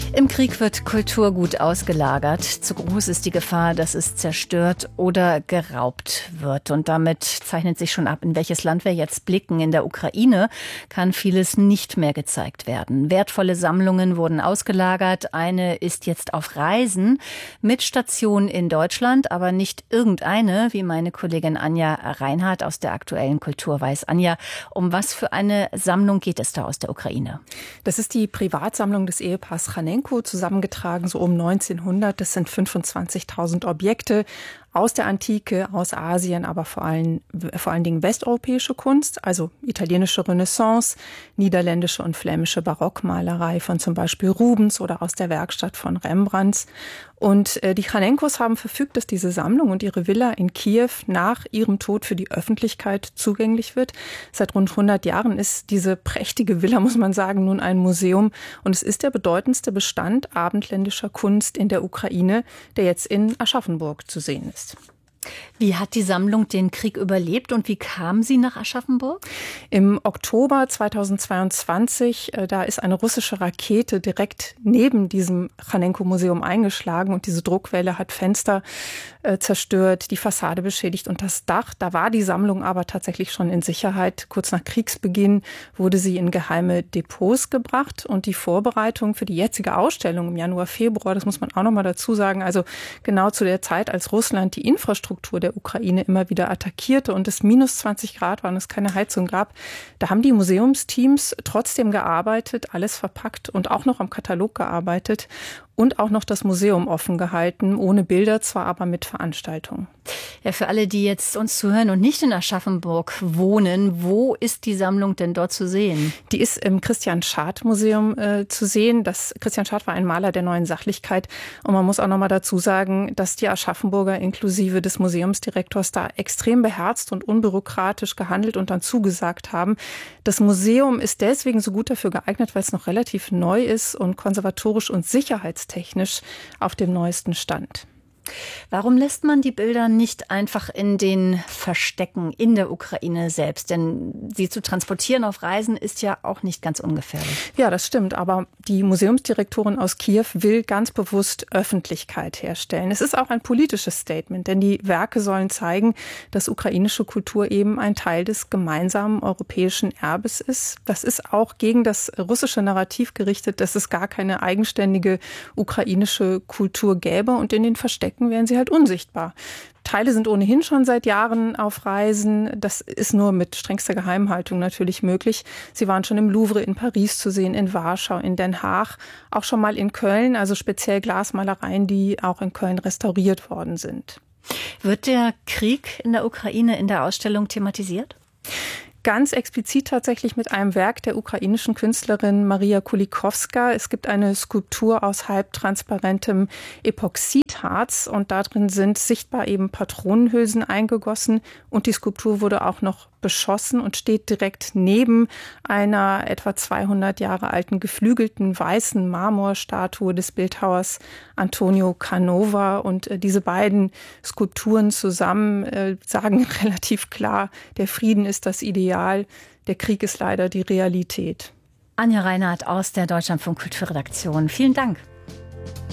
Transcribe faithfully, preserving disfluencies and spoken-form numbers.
Im Krieg wird Kulturgut ausgelagert. Zu groß ist die Gefahr, dass es zerstört oder geraubt wird. Und damit zeichnet sich schon ab, in welches Land wir jetzt blicken. In der Ukraine kann vieles nicht mehr gezeigt werden. Wertvolle Sammlungen wurden ausgelagert. Eine ist jetzt auf Reisen mit Station in Deutschland, aber nicht irgendeine, wie meine Kollegin Anja Reinhardt aus der Aktuellen Kultur weiß. Anja, um was für eine Sammlung geht es da aus der Ukraine? Das ist die Privatsammlung des Ehepaars Chanenko, zusammengetragen so um neunzehnhundert. Das sind fünfundzwanzigtausend Objekte aus der Antike, aus Asien, aber vor allen, vor allen Dingen westeuropäische Kunst, also italienische Renaissance, niederländische und flämische Barockmalerei von zum Beispiel Rubens oder aus der Werkstatt von Rembrandt. Und äh, die Chanenkos haben verfügt, dass diese Sammlung und ihre Villa in Kiew nach ihrem Tod für die Öffentlichkeit zugänglich wird. Seit rund hundert Jahren ist diese prächtige Villa, muss man sagen, nun ein Museum. Und es ist der bedeutendste Bestand abendländischer Kunst in der Ukraine, der jetzt in Aschaffenburg zu sehen ist. Wie hat die Sammlung den Krieg überlebt und wie kam sie nach Aschaffenburg? Im Oktober zweitausendzweiundzwanzig, äh, da ist eine russische Rakete direkt neben diesem Chanenko-Museum eingeschlagen und diese Druckwelle hat Fenster äh, zerstört, die Fassade beschädigt und das Dach. Da war die Sammlung aber tatsächlich schon in Sicherheit. Kurz nach Kriegsbeginn wurde sie in geheime Depots gebracht und die Vorbereitung für die jetzige Ausstellung im Januar, Februar, das muss man auch noch mal dazu sagen, also genau zu der Zeit, als Russland die Infrastruktur der Ukraine immer wieder attackierte und es minus zwanzig Grad war und es keine Heizung gab, da haben die Museumsteams trotzdem gearbeitet, alles verpackt und auch noch am Katalog gearbeitet und auch noch das Museum offen gehalten, ohne Bilder zwar, aber mit Veranstaltungen. Ja, für alle, die jetzt uns zuhören und nicht in Aschaffenburg wohnen, wo ist die Sammlung denn dort zu sehen? Die ist im Christian-Schad-Museum äh, zu sehen. Das Christian Schad war ein Maler der neuen Sachlichkeit. Und man muss auch noch mal dazu sagen, dass die Aschaffenburger inklusive des Museumsdirektors da extrem beherzt und unbürokratisch gehandelt und dann zugesagt haben. Das Museum ist deswegen so gut dafür geeignet, weil es noch relativ neu ist und konservatorisch und sicherheitstechnisch auf dem neuesten Stand. Warum lässt man die Bilder nicht einfach in den Verstecken in der Ukraine selbst? Denn sie zu transportieren auf Reisen ist ja auch nicht ganz ungefährlich. Ja, das stimmt. Aber die Museumsdirektorin aus Kiew will ganz bewusst Öffentlichkeit herstellen. Es ist auch ein politisches Statement, denn die Werke sollen zeigen, dass ukrainische Kultur eben ein Teil des gemeinsamen europäischen Erbes ist. Das ist auch gegen das russische Narrativ gerichtet, dass es gar keine eigenständige ukrainische Kultur gäbe. Und in den Verstecken wären sie halt unsichtbar. Teile sind ohnehin schon seit Jahren auf Reisen. Das ist nur mit strengster Geheimhaltung natürlich möglich. Sie waren schon im Louvre in Paris zu sehen, in Warschau, in Den Haag, auch schon mal in Köln, also speziell Glasmalereien, die auch in Köln restauriert worden sind. Wird der Krieg in der Ukraine in der Ausstellung thematisiert? Ganz explizit tatsächlich mit einem Werk der ukrainischen Künstlerin Maria Kulikowska. Es gibt eine Skulptur aus halbtransparentem Epoxidharz und darin sind sichtbar eben Patronenhülsen eingegossen und die Skulptur wurde auch noch beschossen und steht direkt neben einer etwa zweihundert Jahre alten geflügelten weißen Marmorstatue des Bildhauers Antonio Canova. Und äh, diese beiden Skulpturen zusammen äh, sagen relativ klar, der Frieden ist das Ideal, der Krieg ist leider die Realität. Anja Reinhardt aus der Deutschlandfunk Kulturredaktion. Vielen Dank.